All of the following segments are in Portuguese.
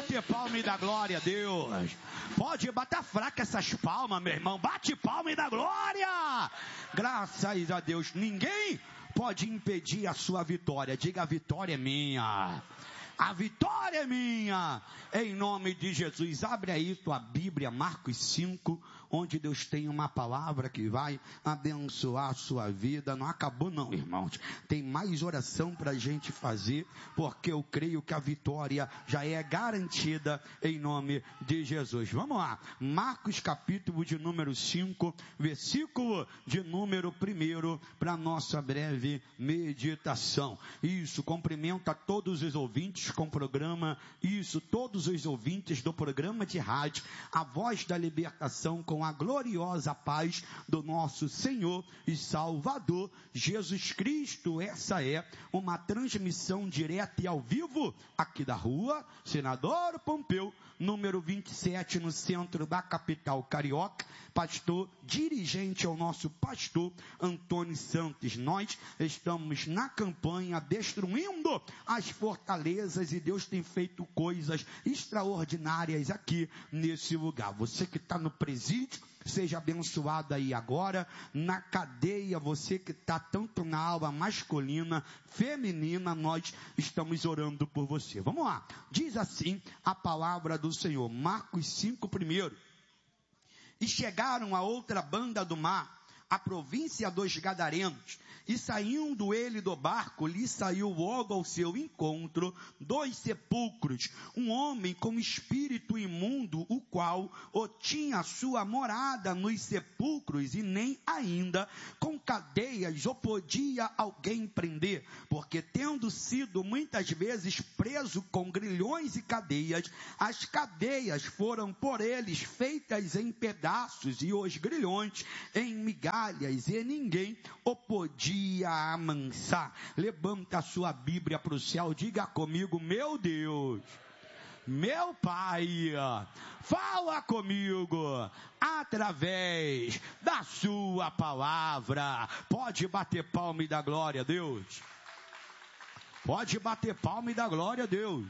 bater palma e dar glória a Deus. Pode bater fraca essas palmas, meu irmão. Bate palma e dá glória. Graças a Deus. Ninguém pode impedir a sua vitória. Diga: a vitória é minha. A vitória é minha, em nome de Jesus. Abre aí tua Bíblia, Marcos 5, onde Deus tem uma palavra que vai abençoar a sua vida. Não acabou não, irmãos. Tem mais oração para a gente fazer, porque eu creio que a vitória já é garantida em nome de Jesus. Vamos lá, Marcos capítulo de número 5, versículo de número 1, para nossa breve meditação. Isso, cumprimenta todos os ouvintes com o programa, todos os ouvintes do programa de rádio, A Voz da Libertação, com a gloriosa paz do nosso Senhor e Salvador Jesus Cristo. Essa é uma transmissão direta e ao vivo, aqui da rua Senador Pompeu, número 27, no centro da capital carioca. Pastor, dirigente é o nosso pastor Antônio Santos. Nós estamos na campanha destruindo as fortalezas, e Deus tem feito coisas extraordinárias aqui nesse lugar. Você que está no presídio, seja abençoado aí agora. Na cadeia, você que está tanto na aula masculina, feminina, nós estamos orando por você. Vamos lá, diz assim a palavra do Senhor, Marcos 5, 1. E chegaram a outra banda do mar, a província dos Gadarenos, e saindo ele do barco, lhe saiu logo ao seu encontro 2 sepulcros, um homem com espírito imundo, o qual tinha sua morada nos sepulcros, e nem ainda com cadeias o podia alguém prender, porque tendo sido muitas vezes preso com grilhões e cadeias, as cadeias foram por eles feitas em pedaços, e os grilhões em migalhas, e ninguém o podia amansar. Levanta a sua Bíblia para o céu, diga comigo: meu Deus, meu Pai, fala comigo através da sua palavra. Pode bater palma e dar glória a Deus. Pode bater palma e dar glória a Deus.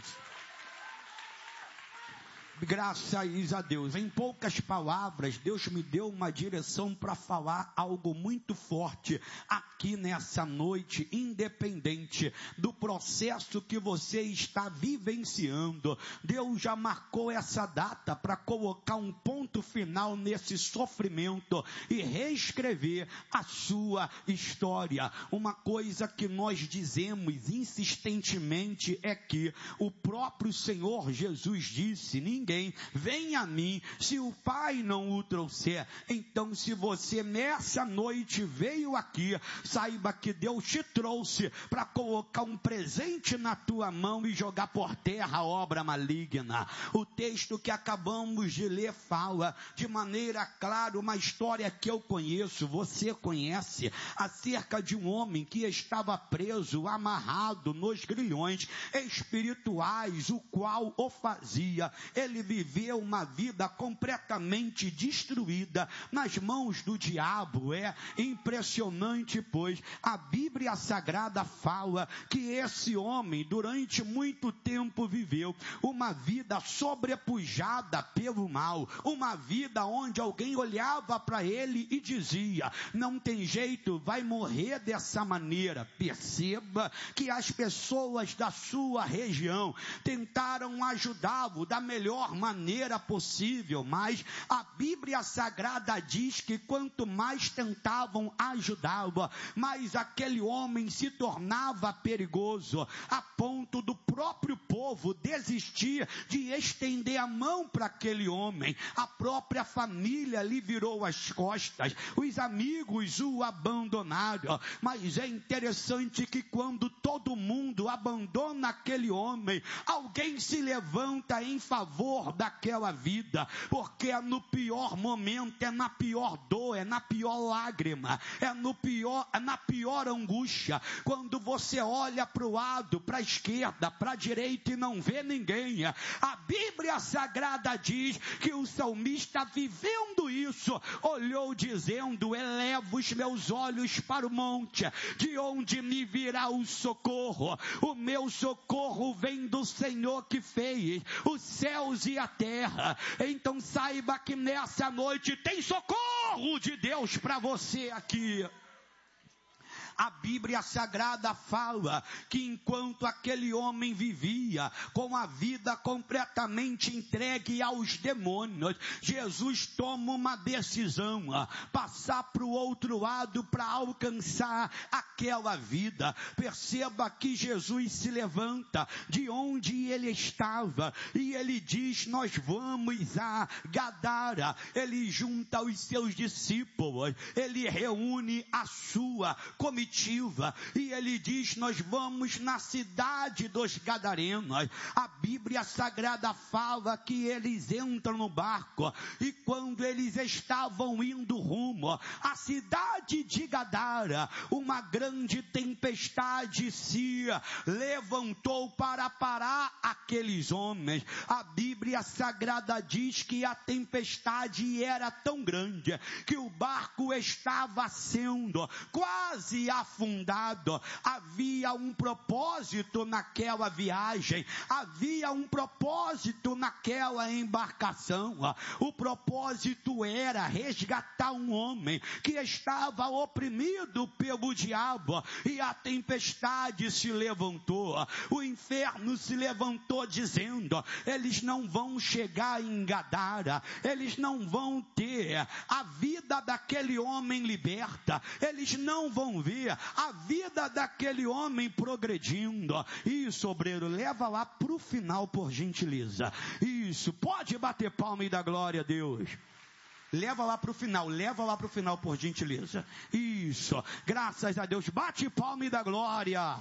Graças a Deus. Em poucas palavras, Deus me deu uma direção para falar algo muito forte aqui nessa noite, independente do processo que você está vivenciando. Deus já marcou essa data para colocar um ponto final nesse sofrimento e reescrever a sua história. Uma coisa que nós dizemos insistentemente é que o próprio Senhor Jesus disse: ninguém vem a mim se o Pai não o trouxer. Então, se você nessa noite veio aqui, saiba que Deus te trouxe para colocar um presente na tua mão e jogar por terra a obra maligna. O texto que acabamos de ler fala de maneira clara uma história que eu conheço, você conhece, acerca de um homem que estava preso, amarrado nos grilhões espirituais, o qual o fazia ele viveu uma vida completamente destruída nas mãos do diabo. É impressionante, pois a Bíblia Sagrada fala que esse homem durante muito tempo viveu uma vida sobrepujada pelo mal, uma vida onde alguém olhava para ele e dizia: não tem jeito, vai morrer dessa maneira. Perceba que as pessoas da sua região tentaram ajudá-lo da melhor maneira possível, mas a Bíblia Sagrada diz que quanto mais tentavam ajudá-lo, mais aquele homem se tornava perigoso, a ponto do próprio povo desistir de estender a mão para aquele homem. A própria família lhe virou as costas, os amigos o abandonaram. Mas é interessante que quando todo mundo abandona aquele homem, alguém se levanta em favor daquela vida, porque é no pior momento, é na pior dor, é na pior lágrima, é na pior angústia, quando você olha para o lado, para a esquerda, para a direita e não não vê ninguém. A Bíblia Sagrada diz que o salmista, vivendo isso, olhou dizendo: elevo os meus olhos para o monte, de onde me virá o socorro. O meu socorro vem do Senhor que fez os céus e a terra. Então saiba que nessa noite tem socorro de Deus para você aqui. A Bíblia Sagrada fala que enquanto aquele homem vivia com a vida completamente entregue aos demônios, Jesus toma uma decisão, passar para o outro lado para alcançar aquela vida. Perceba que Jesus se levanta de onde ele estava e ele diz: nós vamos a Gadara. Ele junta os seus discípulos, ele reúne a sua comitiva e ele diz: nós vamos na cidade dos Gadarenos. A Bíblia Sagrada fala que eles entram no barco e quando eles estavam indo rumo à cidade de Gadara, uma grande tempestade se levantou para parar aqueles homens. A Bíblia Sagrada diz que a tempestade era tão grande que o barco estava sendo quase afundado. Havia um propósito naquela viagem, havia um propósito naquela embarcação. O propósito era resgatar um homem que estava oprimido pelo diabo, e a tempestade se levantou, o inferno se levantou dizendo: eles não vão chegar em Gadara, eles não vão ter a vida daquele homem liberta, eles não vão ver a vida daquele homem progredindo. Isso, obreiro, leva lá para o final, por gentileza. Isso, pode bater palma e dar glória a Deus. Leva lá para o final, por gentileza. Isso, graças a Deus, bate palma e dá glória.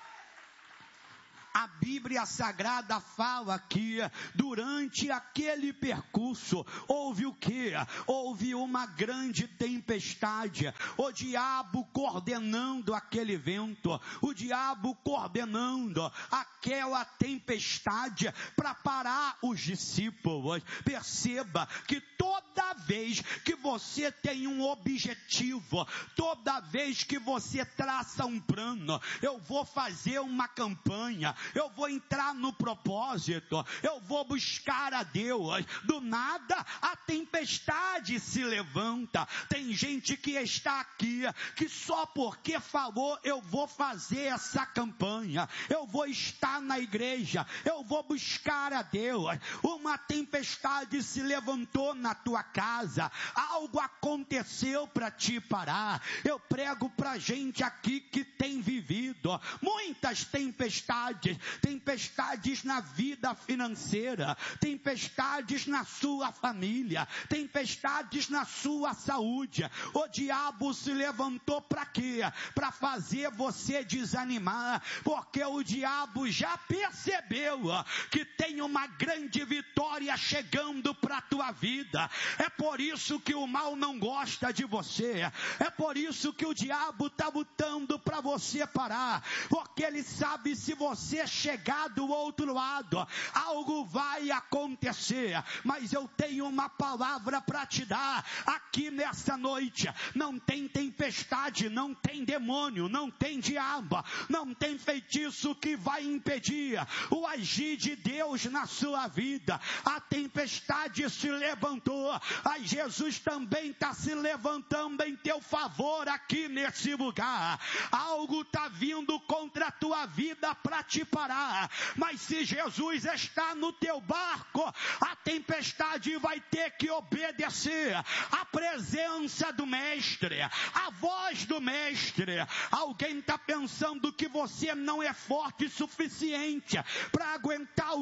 A Bíblia Sagrada fala que durante aquele percurso houve o quê? Houve uma grande tempestade. O diabo coordenando aquele vento, o diabo coordenando aquela tempestade para parar os discípulos. Perceba que toda vez que você tem um objetivo, toda vez que você traça um plano, eu vou fazer uma campanha, eu vou entrar no propósito, eu vou buscar a Deus, do nada a tempestade se levanta. Tem gente que está aqui, que só porque falou: eu vou fazer essa campanha, eu vou estar na igreja, eu vou buscar a Deus, uma tempestade se levantou na tua casa, algo aconteceu para te parar. Eu prego para gente aqui que tem vivido muitas tempestades, tempestades na vida financeira, tempestades na sua família, tempestades na sua saúde. O diabo se levantou para quê? Para fazer você desanimar, porque o diabo já percebeu que tem uma grande vitória chegando para a tua vida. É por isso que o mal não gosta de você, é por isso que o diabo está lutando para você parar, porque ele sabe, se você chegar do outro lado, algo vai acontecer. Mas eu tenho uma palavra para te dar aqui nessa noite: não tem tempestade, não tem demônio, não tem diabo, não tem feitiço que vai impedir o agir de Deus na sua vida. A tempestade se levantou, aí Jesus também está se levantando em teu favor aqui nesse lugar. Algo está vindo contra a tua vida para te parar, mas se Jesus está no teu barco, a tempestade vai ter que obedecer a presença do mestre, a voz do mestre. Alguém está pensando que você não é forte o suficiente para aguentar o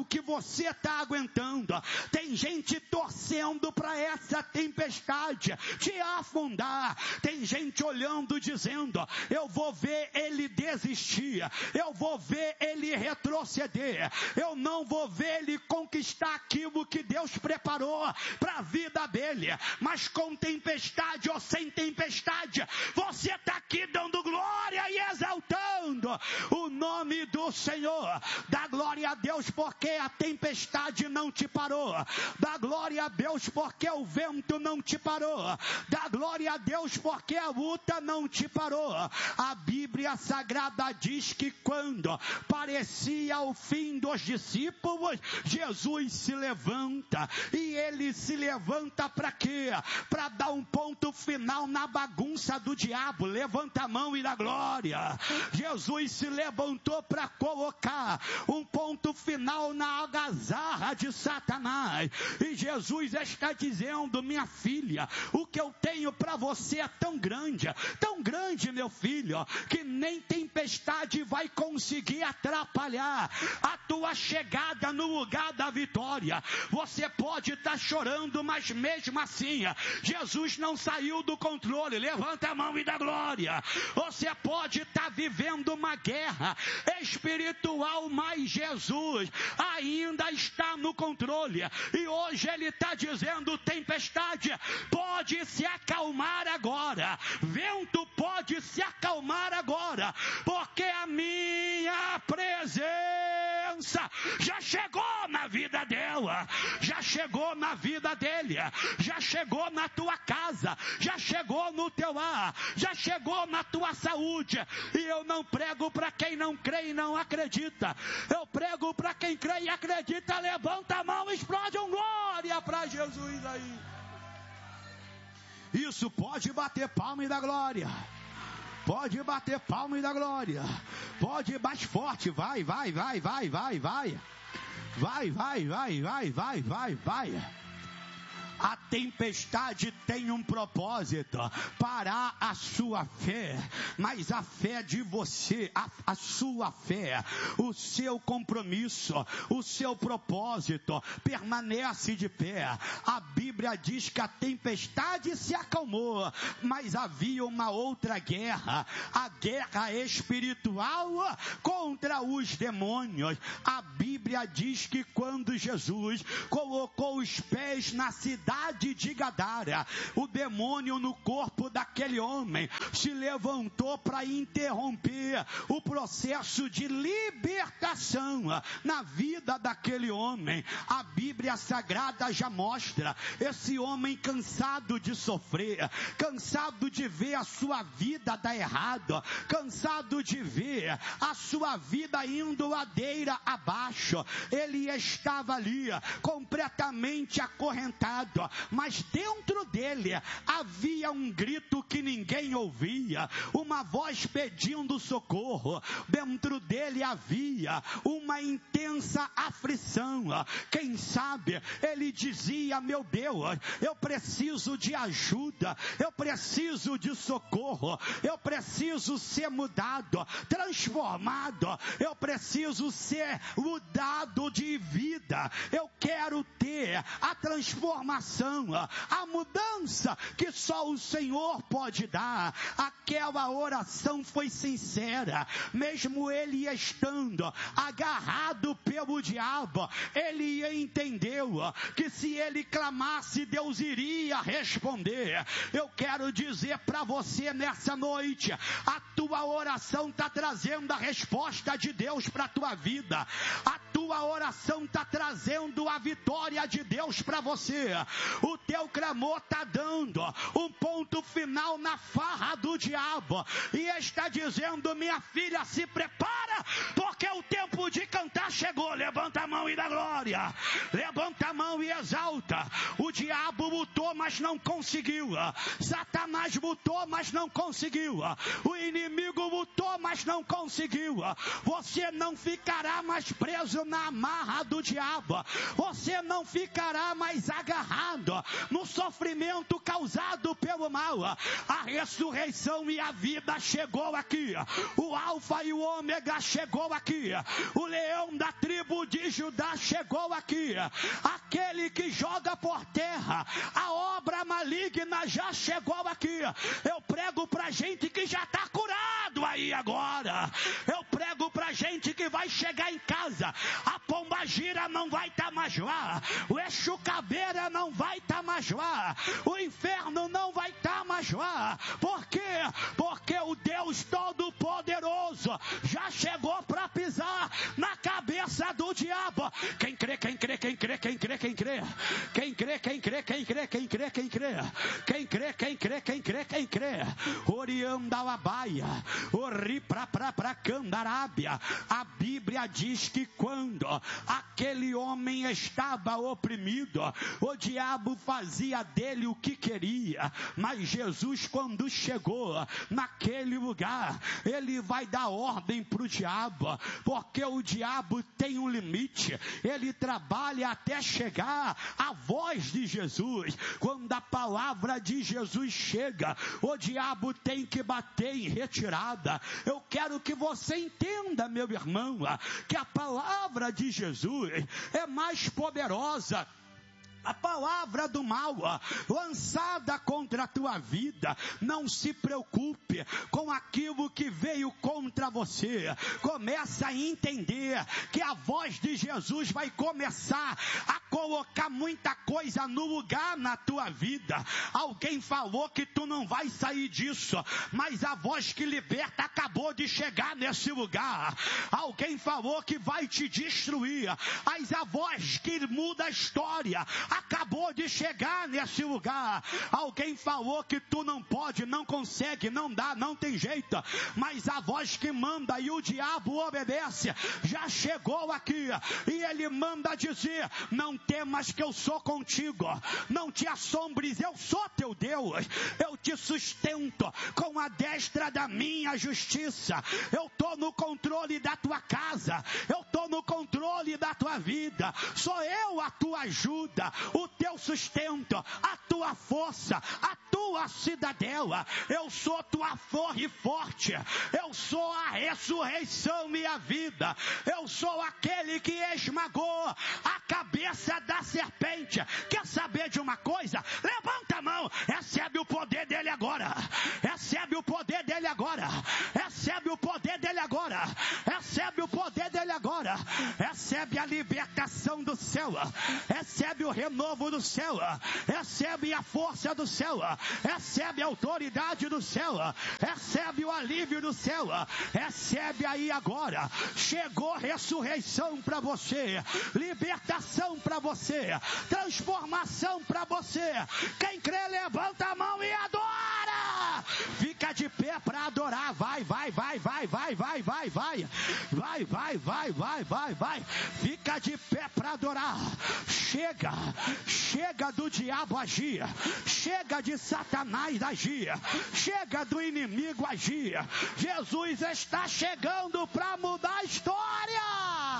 o que você está aguentando. Tem gente torcendo para essa tempestade te afundar. Tem gente olhando, dizendo: eu vou ver ele desistir, eu vou ver ele retroceder, eu não vou ver ele conquistar aquilo que Deus preparou para a vida dele. Mas com tempestade ou sem tempestade, você está aqui dando glória e exaltando o nome do Senhor. Dá glória a Deus porque a tempestade não te parou. Dá glória a Deus porque o vento não te parou. Dá glória a Deus porque a luta não te parou. A Bíblia Sagrada diz que quando parecia o fim dos discípulos, Jesus se levanta. E ele se levanta para quê? Para dar um ponto final na bagunça do diabo. Levanta a mão e dá glória. Jesus se levantou para colocar um ponto final na algazarra de Satanás. E Jesus está dizendo: minha filha, o que eu tenho para você é tão grande, meu filho, que nem tempestade vai conseguir atrapalhar a tua chegada no lugar da vitória. Você pode estar chorando, mas mesmo assim, Jesus não saiu do controle. Levanta a mão e dá glória. Você pode estar vivendo uma guerra espiritual, mas Jesus ainda está no controle. E hoje ele está dizendo: tempestade, pode se acalmar agora. Vento, pode se acalmar agora, porque a minha presença já chegou na vida dela, já chegou na vida dele, já chegou na tua casa, já chegou no teu lar, já chegou na tua saúde. E eu não prego para quem não crê e não acredita, eu prego para quem crê e acredita. Levanta a mão, explode um glória para Jesus aí. Isso, pode bater palma e dar glória. Pode bater palma e dar glória. Pode ir mais forte. Vai. Vai. A tempestade tem um propósito: parar a sua fé. Mas a fé de você, a sua fé, o seu compromisso, o seu propósito permanece de pé. A Bíblia diz que a tempestade se acalmou, mas havia uma outra guerra, a guerra espiritual contra os demônios. A Bíblia diz que quando Jesus colocou os pés na cidade de Gadara, o demônio no corpo daquele homem se levantou para interromper o processo de libertação na vida daquele homem. A Bíblia Sagrada já mostra esse homem cansado de sofrer, cansado de ver a sua vida dar errado, cansado de ver a sua vida indo ladeira abaixo. Ele estava ali completamente acorrentado, mas dentro dele havia um grito que ninguém ouvia, uma voz pedindo socorro. Dentro dele havia uma intensa aflição. Quem sabe ele dizia: meu Deus, eu preciso de ajuda, eu preciso de socorro, eu preciso ser mudado, transformado, eu preciso ser mudado de vida, eu quero ter a transformação, a mudança que só o Senhor pode dar. Aquela oração foi sincera, mesmo ele estando agarrado pelo diabo. Ele entendeu que se ele clamasse, Deus iria responder. Eu quero dizer para você nessa noite: a tua oração está trazendo a resposta de Deus para a tua vida. A tua oração está trazendo a vitória de Deus para você. O teu clamor está dando um ponto final na farra do diabo e está dizendo: minha filha, se prepara, porque o tempo de cantar chegou. Levanta a mão e dá glória. glória. Levanta a mão e exalta. O diabo lutou, mas não conseguiu. Satanás lutou, mas não conseguiu. O inimigo lutou, mas não conseguiu. Você não ficará mais preso na amarra do diabo. Você não ficará mais agarrado no sofrimento causado pelo mal. A ressurreição e a vida chegou aqui. O Alfa e o Ômega chegou aqui. O leão da tribo de Judá chegou aqui. Aquele que joga por terra a obra maligna já chegou aqui. Eu prego pra gente que já está curado aí agora. Eu prego pra gente que vai chegar em casa. A pombagira não vai estar mais lá. O Exu Caveira não vai estar mais lá. O inferno não vai estar mais lá. Por quê? Porque o Deus Todo-Poderoso já chegou para pisar na cabeça do diabo. Quem crê, quem crê, quem crê, quem crê, quem crê. Quem crê, quem crê, quem crê, quem crê, quem crê. Quem crê, quem crê, quem crê, quem crê. Oriandalabaia, ori pra Candarábia. A Bíblia diz que quando aquele homem estava oprimido, o diabo fazia dele o que queria. Mas Jesus, quando chegou naquele lugar, ele vai dar ordem para o diabo, porque o diabo tem um limite. Ele trabalha até chegar à voz de Jesus. Quando a palavra de Jesus chega, o diabo tem que bater em retirada. Eu quero que você entenda, meu irmão, que a palavra de Jesus é mais poderosa. A palavra do mal lançada contra a tua vida. Não se preocupe com aquilo que veio contra você. Começa a entender que a voz de Jesus vai começar a colocar muita coisa no lugar na tua vida. Alguém falou que tu não vai sair disso, mas a voz que liberta acabou de chegar nesse lugar. Alguém falou que vai te destruir, mas a voz que muda a história acabou de chegar nesse lugar. Alguém falou que tu não pode, não consegue, não dá, não tem jeito, mas a voz que manda e o diabo obedece já chegou aqui, e ele manda dizer: não temas que eu sou contigo, não te assombres, eu sou teu Deus, eu te sustento com a destra da minha justiça. Eu estou no controle da tua casa, eu estou no controle da tua vida, sou eu a tua ajuda, o teu sustento, a tua força, a tua cidadela. Eu sou tua força forte, eu sou a ressurreição e a vida, eu sou aquele que esmagou a cabeça da serpente. Quer saber de uma coisa? Levanta a mão, recebe o poder dele agora, recebe o poder dele agora, recebe o poder dele agora, recebe o poder dele agora, recebe a libertação do céu, recebe o renovo do céu, recebe a força do céu, recebe a autoridade do céu, recebe o alívio do céu, recebe aí agora. Chegou ressurreição para você, libertação para você, transformação para você. Quem crê, levanta a mão e adora. Fica de pé para adorar. Vai, vai, vai, vai, vai, vai, vai, vai, vai, vai, vai, vai, vai, vai. Fica de pé para adorar. Chega, chega do diabo agir, chega de Satanás agir, chega do inimigo agir. Jesus está chegando para mudar a história.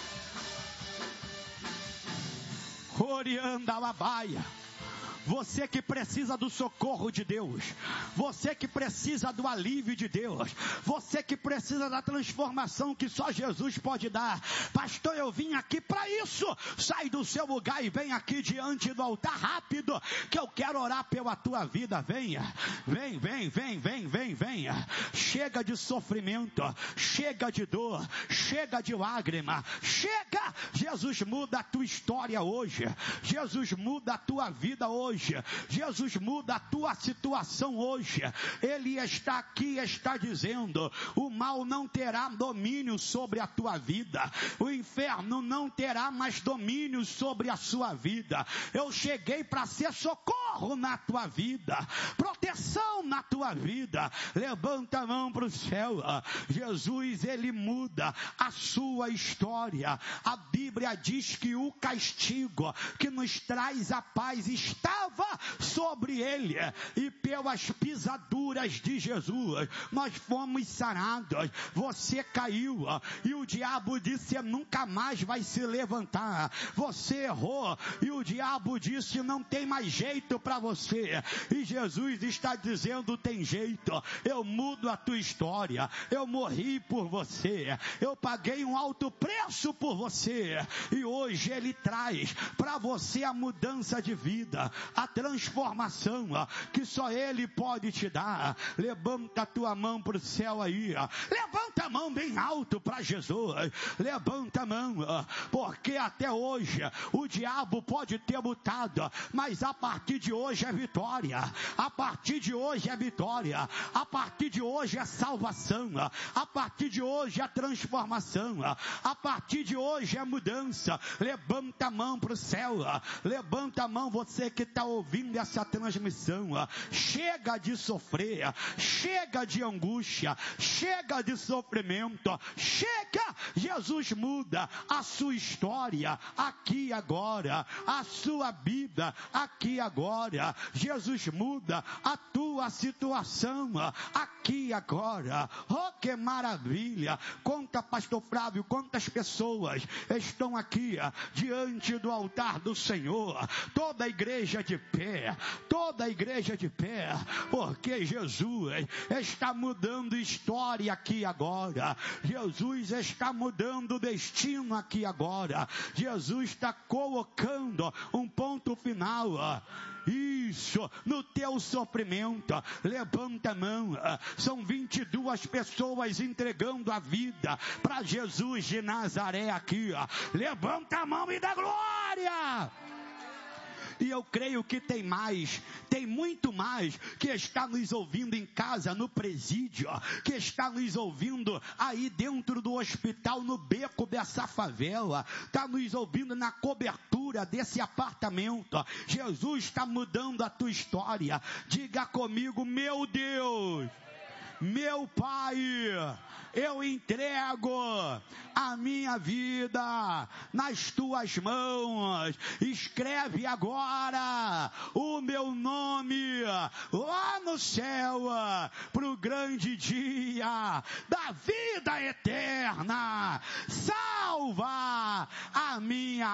Orianda Labaia. Você que precisa do socorro de Deus, você que precisa do alívio de Deus, você que precisa da transformação que só Jesus pode dar. Pastor, eu vim aqui para isso. Sai do seu lugar e vem aqui diante do altar rápido, que eu quero orar pela tua vida. Venha, vem, vem, vem, vem, vem, venha. Chega de sofrimento, chega de dor, chega de lágrima, chega. Jesus muda a tua história hoje, Jesus muda a tua vida hoje, Jesus muda a tua situação hoje. Ele está aqui, está dizendo: o mal não terá domínio sobre a tua vida, o inferno não terá mais domínio sobre a sua vida. Eu cheguei para ser socorro na tua vida, proteção na tua vida. Levanta a mão para o céu. Jesus, ele muda a sua história. A Bíblia Bíblia diz que o castigo que nos traz a paz estava sobre ele, e pelas pisaduras de Jesus nós fomos sarados. Você caiu e o diabo disse: nunca mais vai se levantar. Você errou e o diabo disse: não tem mais jeito para você. E Jesus está dizendo: tem jeito, eu mudo a tua história, eu morri por você, eu paguei um alto preço por você, e hoje ele traz para você a mudança de vida, a transformação que só ele pode te dar. Levanta a tua mão para o céu aí, levanta a mão bem alto para Jesus, levanta a mão, porque até hoje o diabo pode ter lutado, mas a partir de hoje é vitória, a partir de hoje é vitória, a partir de hoje é salvação, a partir de hoje é transformação, a partir de hoje é mudança. Levanta a mão para o céu, levanta a mão você que está ouvindo essa transmissão. Chega de sofrer, chega de angústia, chega de sofrimento, chega. Jesus muda a sua história aqui e agora, a sua vida aqui e agora. Jesus muda a tua situação aqui e agora. Oh, que maravilha! Conta, pastor Flávio, quantas pessoas estão aqui diante do altar do Senhor. Toda a igreja de pé, toda a igreja de pé, porque Jesus está mudando história aqui e agora. Jesus está mudando destino aqui e agora. Jesus está colocando um ponto final. Isso, no teu sofrimento. Levanta a mão. São 22 pessoas entregando a vida para Jesus de Nazaré aqui. Levanta a mão e dá glória. E eu creio que tem mais, tem muito mais, que está nos ouvindo em casa, no presídio, que está nos ouvindo aí dentro do hospital, no beco dessa favela, está nos ouvindo na cobertura desse apartamento. Jesus está mudando a tua história. Diga comigo: meu Deus, meu Pai, eu entrego a minha vida nas tuas mãos. Escreve agora o meu nome lá no céu, para o grande dia da vida eterna. Salva a minha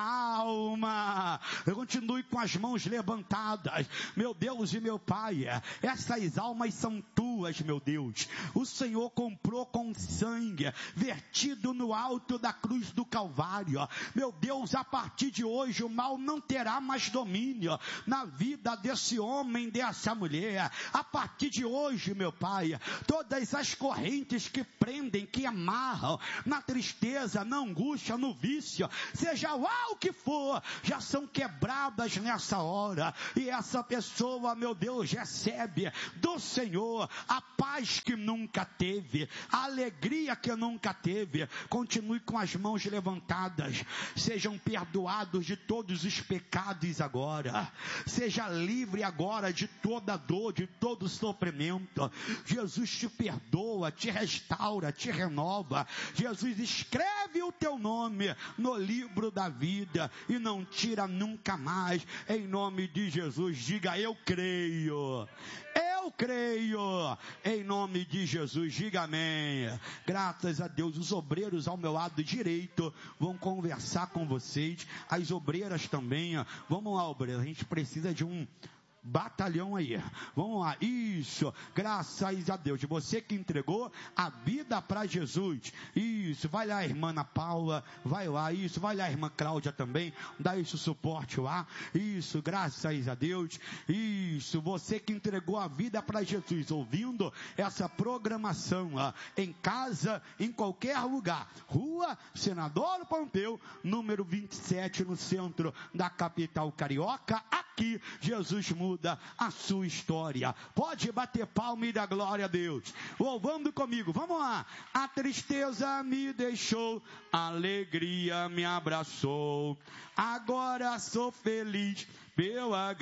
alma. Eu continue com as mãos levantadas. Meu Deus e meu Pai, essas almas são tuas, meu Deus. O Senhor comprou com sangue vertido no alto da cruz do Calvário. Meu Deus, a partir de hoje o mal não terá mais domínio na vida desse homem, dessa mulher. A partir de hoje, meu Pai, todas as correntes que prendem, que amarram na tristeza, na angústia, no vício, seja lá o que for, já são quebradas nessa hora. E essa pessoa, meu Deus, recebe do Senhor a paz que nunca teve, a alegria que nunca teve. Continue com as mãos levantadas. Sejam perdoados de todos os pecados agora. Seja livre agora de toda dor, de todo sofrimento. Jesus te perdoa, te restaura, te renova. Jesus escreve o teu nome no livro da vida e não tira nunca mais. Em nome de Jesus, diga: eu creio. Eu creio, em nome de Jesus, diga amém. Graças a Deus. Os obreiros ao meu lado direito vão conversar com vocês, as obreiras também. Vamos lá, obreiros, a gente precisa de um batalhão aí, vamos lá, isso, graças a Deus, você que entregou a vida para Jesus, isso, vai lá, irmã Ana Paula, vai lá, isso, vai lá, irmã Cláudia também, dá isso suporte lá, isso, graças a Deus, isso, você que entregou a vida para Jesus, ouvindo essa programação lá, em casa, em qualquer lugar, Rua Senador Pompeu, número 27, no centro da capital carioca. Aqui, Jesus muda a sua história. Pode bater palma e dar glória a Deus. Louvando comigo, vamos lá. A tristeza me deixou, a alegria me abraçou. Agora sou feliz pela